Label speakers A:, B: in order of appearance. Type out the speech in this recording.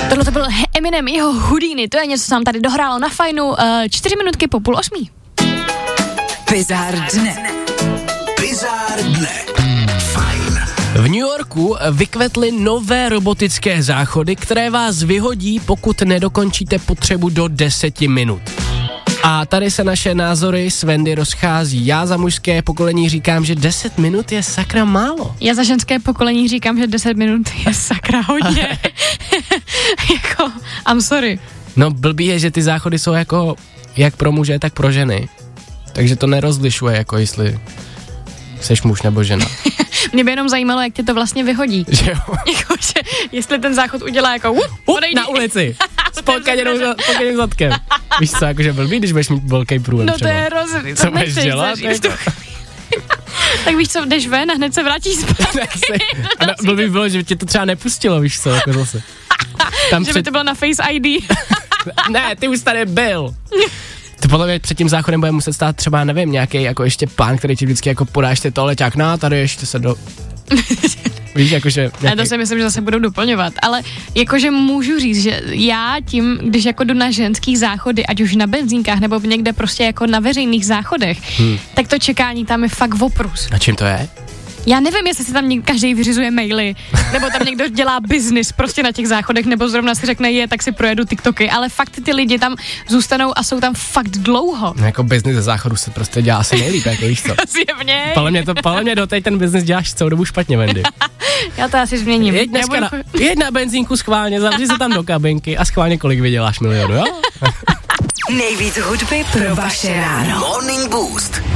A: Tohle to byl Eminem, jeho Houdini, to je něco, co nám tady dohrálo na Fajnu, 4 minutky po 7:30.
B: Bizár dne.
C: Bizár dne. Fajn.
D: V New Yorku vykvetly nové robotické záchody, které vás vyhodí, pokud nedokončíte potřebu do 10 minut. A tady se naše názory s Wendy rozchází. Já za mužské pokolení říkám, že 10 minut je sakra málo.
A: Já za ženské pokolení říkám, že 10 minut je sakra hodně. Jako, I'm sorry.
D: No blbý je, že ty záchody jsou jako jak pro muže, tak pro ženy. Takže to nerozlišuje, jako jestli seš muž nebo žena.
A: Mě by jenom zajímalo, jak tě to vlastně vyhodí.
D: Že jo?
A: Jako, že jestli ten záchod udělá jako
D: na ulici. S polkaněným zadkem. Víš co, jakože blbý, když budeš mít velký průlom
A: no
D: třeba.
A: To je hrozný.
D: Co budeš dělat?
A: Tak víš co, jdeš ven a hned se vrátíš zpátky.
D: A blbý bylo, že tě to třeba nepustilo, víš co, jako zase.
A: Tam že by to bylo na Face ID.
D: Ne, ty už tady byl. To podle mě před tím záchodem bude muset stát třeba, nevím, nějaký jako ještě pán, který ti vždycky jako podáš ty toaleťák, tady ještě se do... Víš, jakože... Nějaký...
A: Já to si myslím, že zase budou doplňovat, ale jakože můžu říct, že já tím, když jako jdu na ženský záchody, ať už na benzínkách, nebo někde prostě jako na veřejných záchodech, tak to čekání tam je fakt oprus.
D: A čím to je?
A: Já nevím, jestli si tam každý vyřizuje maily, nebo tam někdo dělá biznis prostě na těch záchodech, nebo zrovna si řekne, tak si projedu TikToky, ale fakt ty lidi tam zůstanou a jsou tam fakt dlouho.
D: No jako biznis ze záchodu se prostě dělá asi nejlíp, jako víš co.
A: Zjevně.
D: Podle mě doteď ten biznis děláš celou dobu špatně, Wendy.
A: Já to asi změním.
D: Jeď na benzínku schválně, zavři se tam do kabinky a schválně kolik vyděláš milionů, jo?
B: Nejvíc hudby pro vaše ráno.
C: Morning Boost.